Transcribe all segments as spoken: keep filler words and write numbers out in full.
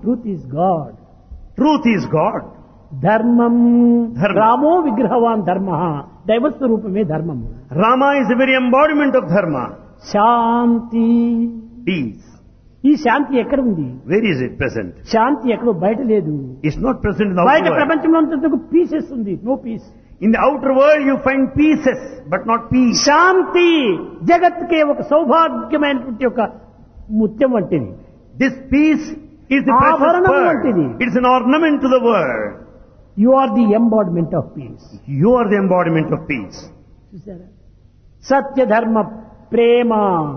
truth is God. Truth is God. ధర్మం ధర్మం. రామో విగ్రహవాన్ ధర్మ దైవస్వరూపమే ధర్మము. Rama is the very embodiment of dharma. Shanti, Peace. ఈ శాంతి ఎక్కడ ఉంది? Where is it present? శాంతి ఎక్కడో బయట లేదు. It's not present in the బయట outer world. ప్రపంచంలో అంతకు పీసెస్ ఉంది, no piece. In the outer world you find pieces, but not peace. శాంతి జగత్తుకే ఒక సౌభాగ్యమైనటువంటి ఒక ముత్యం వంటిది. This peace is the precious ఆభరణం pearl. వంటిది. It's an ornament to the world. You are the embodiment of piece. You are the embodiment of peace. చూసారా? సత్య ధర్మ ప్రేమ.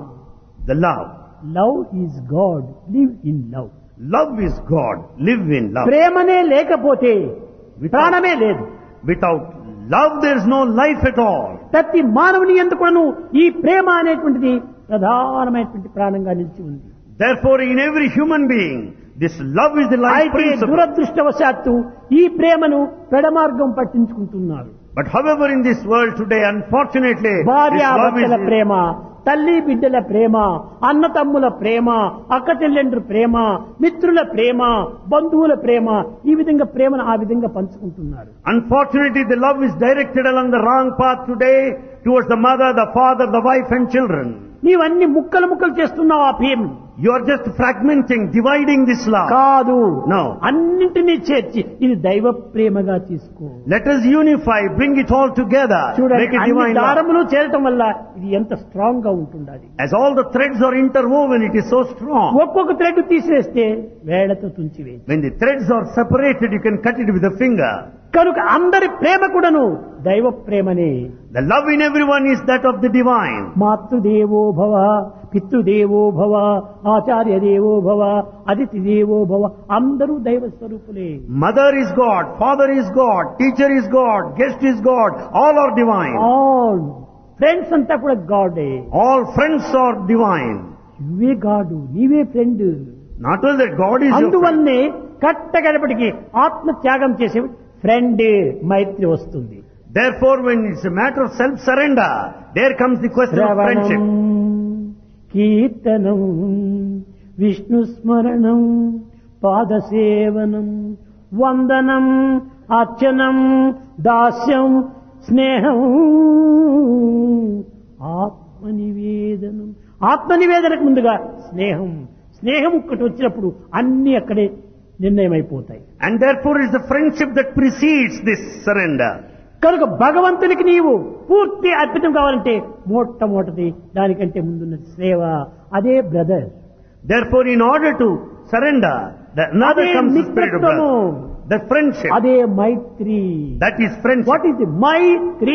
The love. Love is God, live in love. Love is God. Live in love. ప్రేమనే లేకపోతే ప్రాణమే లేదు. Without love there is no life at all. ప్రతి మానవుని ఎందుకును ఈ ప్రేమ అనేటువంటిది ప్రధానమైనటువంటి ప్రాణంగా నిలిచి ఉంది. Therefore in every human being this love is the life అయితే principle. దురదృష్టవశాత్తు ఈ ప్రేమను పెడమార్గం పట్టించుకుంటున్నారు. But however in this world today unfortunately this భార్యాభర్తల love is ప్రేమ, తల్లి బిడ్డల ప్రేమ, అన్న తమ్ముల ప్రేమ, అక్క చెల్లెండ్రు ప్రేమ, మిత్రుల ప్రేమ, బంధువుల ప్రేమ, ఈ విధంగా ప్రేమను ఆ విధంగా పంచుకుంటున్నారు. Unfortunately, the love is directed along the wrong path today towards the mother, the father, the wife and children. నీవన్నీ ముక్కలు ముక్కలు చేస్తున్నావు ఆ ప్రేమ. You are just fragmenting, dividing this love. కాదు, No. అన్నింటినీ చేర్చి ఇది దైవ ప్రేమగా తీసుకో. Let us unify, bring it all together, చూడండి, make it అన్ని divine love. దారములు చేరటం వల్ల ఇది ఎంత స్ట్రాంగ్ గా ఉంటుండాలి. As all the threads are interwoven, it is so strong. ఒక్కొక్క థ్రెడ్ తీసివేస్తే వేళ్లతో తుంచివేయి. When the threads are separated, you can cut it with a finger. కనుక అందరి ప్రేమ కూడాను దైవ ప్రేమనే. The love in everyone is that of the divine. మాతృదేవో భవ, పితృదేవో భవ, ఆచార్య దేవో భవ, అతిథి దేవో భవ, అందరూ దైవ స్వరూపులే. Mother is God, father is God, teacher is God, guest is God, all are divine. All friends అంతా కూడా గాడే. All friends are divine. నువ్వే గాడు, నీవే friend. Not only that God is your friend. అందువల్లనే కట్టగడపటికి ఆత్మ త్యాగం చేసే ఫ్రెండ్ మైత్రి వస్తుంది. Therefore, when it's a matter of self-surrender, there comes the question of శ్రవణం, friendship. కీర్తనం, విష్ణు స్మరణం, పాదసేవనం, వందనం, అర్చనం, దాస్యం, స్నేహం, ఆత్మనివేదనం. ఆత్మనివేదనకు ముందుగా స్నేహం. స్నేహం ఒక్కటి వచ్చినప్పుడు అన్ని అక్కడే నిర్ణయం అయిపోతాయి. And therefore it's the friendship that precedes this surrender. కనుక భగవంతునికి నీవు పూర్తి అర్పితం కావాలంటే మొట్టమొదటిది దానికంటే ముందున్న సేవ, అదే brother. Therefore in order to surrender, the another అదే comes the spirit of మిత్రత్వము. brother. The friendship. అదే మైత్రి. That is friendship. What is the Mythri?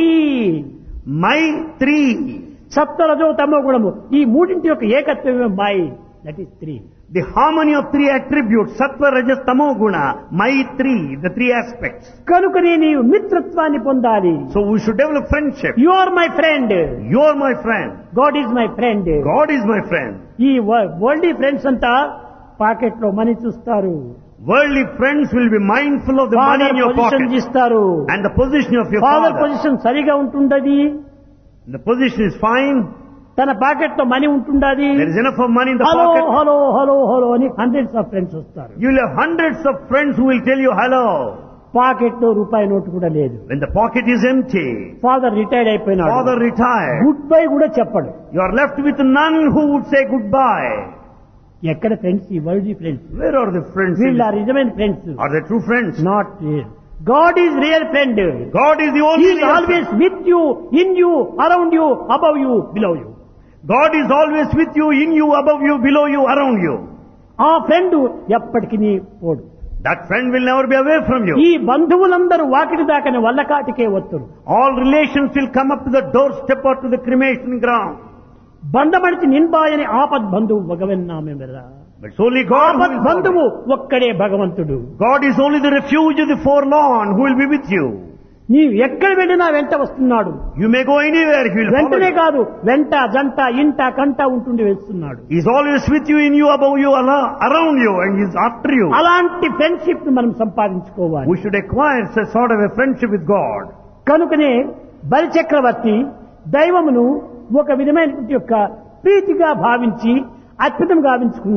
Maitri. సప్తరజో తమో గుణము, ఈ మూడింటి యొక్క ఏకత్వమే my. That is three. The harmony of three attributes, sattva, rajas, tamo guna, Maitri, the three aspects. కనుకనే నీవు మిత్రత్వాన్ని పొందాలి. So we should develop friendship. You are my friend, You are my friend. God is my friend. God is my friend. ఈ world friends అంతా pocket లో money చూస్తారు, Worldly friends will be mindful of the money father in your position pocket ఇస్తారు. and the position of your father father. Position సరిగా ఉంటుండది, The position is fine. తన pocket లో money ఉంటుండది. There is enough of money in the hello pocket. Hello hello hello అని hundreds of friends వస్తారు. You will have hundreds of friends who will tell you hello. Pocket లో రూపాయి note కూడా లేదు. When the pocket is empty, father retired అయిపోయినాడు, father retired. Good bye కూడా చెప్పడు. You are left with none who would say goodbye. ఎక్కడ friends? ఈ world friends. Where are the friends? వీళ్ళు ఆ నిజమైన friends. Are they true friends? Not real. God is real friend. God is the he only is real always friend. With you, in you, around you, above you, below you. God is always with you, in you, above you, below you, around you. ఆ friend ఎప్పటికీ పోడు. That friend will never be away from you. ఈ బంధువులందరూ Vakiti దాకని వల్లకాటికే వత్తురు. All relations will come up to the doorstep or to the cremation ground. బంధమడిచి నిన్బాయని ఆపద్ బంధువు భగవన్నామే మెరా. But it's only God who ఆపద్ will బంధువు follow. ఒక్కడే భగవంతుడు. God is only the refuge of the forlorn who will be with you. నీవు ఎక్కడ వెళ్ళినా వెంట వస్తున్నాడు. You may go anywhere, he will follow వెంటనే you. కాదు, వెంట జంట ఇంట కంట ఉంటుండి వేస్తున్నాడు. He is always with you, in you, above you, ala- around you, and he is after you. అలాంటి ఫ్రెండ్షిప్ ను మనం సంపాదించుకోవాలి. We should acquire a sort of a friendship with God. కనుకనే బలిచక్రవర్తి దైవమును ఒక విధమైనటువంటి యొక్క ప్రీతిగా భావించి అద్భుతం గావించుకున్నాడు.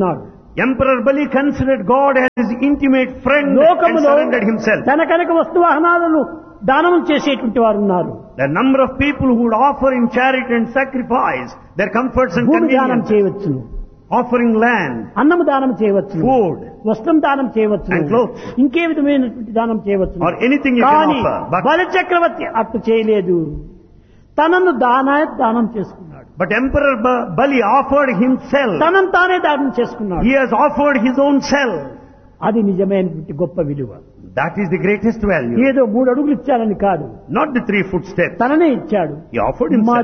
Emperor Bali considered God as his intimate friend and లోకములో surrendered himself. తన కనుక వస్తువాహనాలను దానం చేసేటువంటి వారు ఉన్నారు. The number of people who would offer in charity and sacrifice their comforts and భూమి దానం conveniences, చేయవచ్చును, offering land, అన్నము దానం చేయవచ్చును, food, వస్త్రం దానం చేయవచ్చు, and clothes, ఇంకే విధమైనటువంటి దానం చేయవచ్చు. or anything you can కానీ offer. But, బలి చక్రవర్తి అట్టు చేయలేదు. తనను దానాయ దానం చేసుకున్నాడు. but Emperor Ba- Bali offered himself. తనను తానే దానం చేసుకున్నాడు. He has offered his own self. అది నిజమైనటువంటి గొప్ప విలువ. That is the greatest value. ఏదో మూడు అడుగులు ఇచ్చారని కాదు, Not the three footsteps. తననే ఇచ్చాడు. He offered himself.